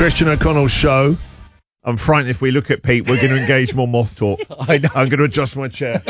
Christian O'Connell show. I'm frightened if we look at Pete, we're going to engage more moth talk. I know. I'm going to adjust my chair.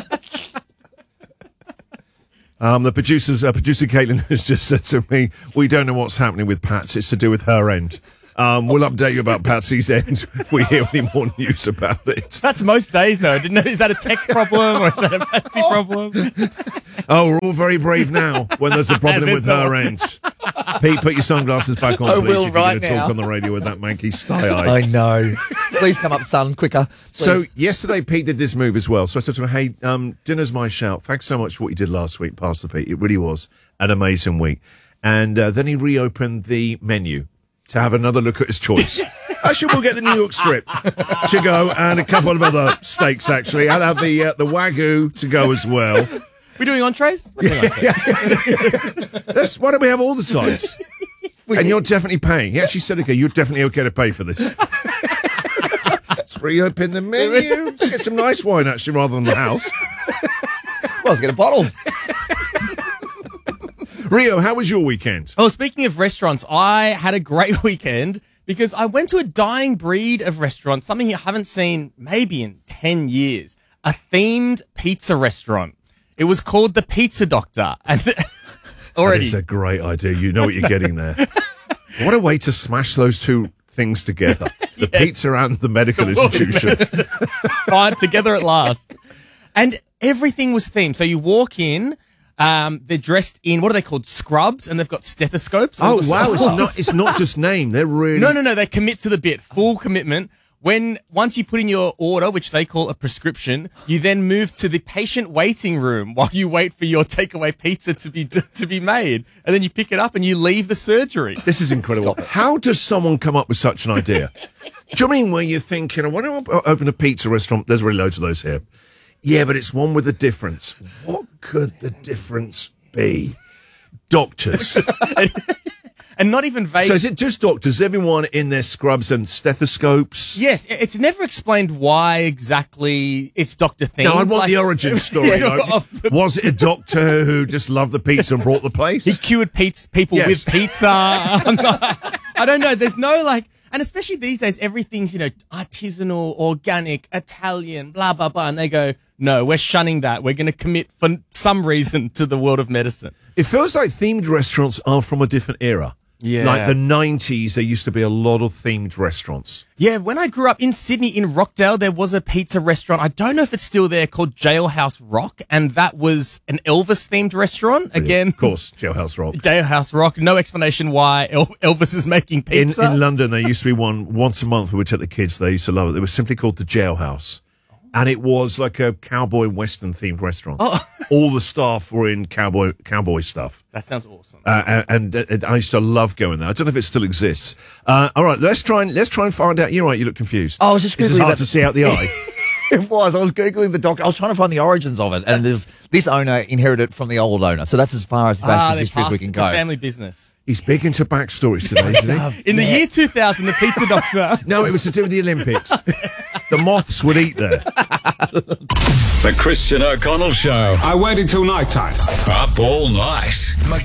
The producer Caitlin has just said to me, we don't know what's happening with Patsy. It's to do with her end. We'll update you about Patsy's end if we hear any more news about it. That's most days, though. I didn't know. Is that a tech problem or is that a Patsy problem? Oh, we're all very brave now when there's a problem with her end. Pete, put your sunglasses back on, I please, will if you're right going to now. talk on the radio with that manky sty eye. I know. Please come up, son, quicker. Please. So yesterday, Pete did this move as well. So I said to him, hey, dinner's my shout. Thanks so much for what you did last week, Pastor Pete. It really was an amazing week. And then he reopened the menu to have another look at his choice. Actually, we'll get the New York strip to go and a couple of other steaks, actually. I'll have the Wagyu to go as well. We're doing entrees? We're doing entrees. Why don't we have all the sides? And you're definitely paying. He actually said, okay, you're definitely okay to pay for this. Let's reopen the menu. Let's get some nice wine, actually, rather than the house. Well, let's get a bottle. Rio, how was your weekend? Oh, speaking of restaurants, I had a great weekend because I went to a dying breed of restaurant, something you haven't seen maybe in 10 years, a themed pizza restaurant. It was called the Pizza Doctor. And already. That is a great idea. You know what you're getting there. What a way to smash those two things together. The Yes. pizza and the medical institution. Fine, together at last. And everything was themed. So you walk in, they're dressed in, what are they called? Scrubs, and they've got stethoscopes. Oh, wow. It's not just name. They're really... No. They commit to the bit. Full commitment. Once you put in your order, which they call a prescription, you then move to the patient waiting room while you wait for your takeaway pizza to be made. And then you pick it up and you leave the surgery. This is incredible. How does someone come up with such an idea? Do you know what I mean? Where you're thinking, I want to open a pizza restaurant. There's really loads of those here. Yeah, but it's one with a difference. What could the difference be? Doctors. And not even vague. So is it just doctors? Everyone in their scrubs and stethoscopes? Yes, it's never explained why exactly it's Dr. Thing. No, I want the origin story. Yeah, though. Was it a doctor who just loved the pizza and brought the place? He cured people Yes. with pizza. I don't know. There's no and especially these days, everything's, artisanal, organic, Italian, blah, blah, blah. And they go, no, we're shunning that. We're going to commit for some reason to the world of medicine. It feels like themed restaurants are from a different era. Yeah. Like the 90s, there used to be a lot of themed restaurants. Yeah, when I grew up in Sydney, in Rockdale, there was a pizza restaurant. I don't know if it's still there, called Jailhouse Rock. And that was an Elvis-themed restaurant. Again, Of course, Jailhouse Rock. Jailhouse Rock. No explanation why Elvis is making pizza. In London, there used to be one once a month we would take the kids. They used to love it. It was simply called the Jailhouse. And it was like a cowboy western themed restaurant. Oh. All the staff were in cowboy stuff. That sounds awesome. And I used to love going there. I don't know if it still exists. All right, let's try and find out. You're right. You look confused. I was just This is Googling hard that- to see out the eye. It was. I was Googling the doc. I was trying to find the origins of it. And this owner inherited it from the old owner. So that's as far as back as history as we can it's go. a family business. He's big into backstories today, isn't he? In the year 2000, the Pizza Doctor. No, it was to do with the Olympics. The moths would eat there. The Christian O'Connell Show. I waited till night time. Up all night.